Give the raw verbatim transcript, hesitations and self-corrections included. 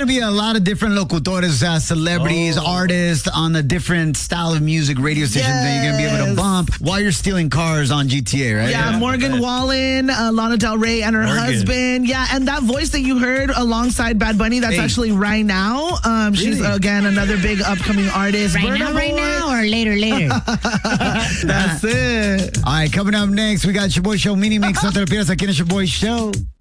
to be a lot of different locutores, uh, celebrities, oh. artists on a different style of music, radio stations yes. that you're going to be able to bump while you're stealing cars on G T A, right? Yeah, yeah. Morgan Wallen, uh, Lana Del Rey, and her Morgan. husband. Yeah, and that voice that you heard alongside Bad Bunny, that's hey. actually Right Now. Um, really? She's, again, another big upcoming artist. Right Burna now, Boy. right now, or later, later? That's it. All right, coming up next, we got your boy Show Mini Mix. No te lo pierdas aquí en el Your Boy Show.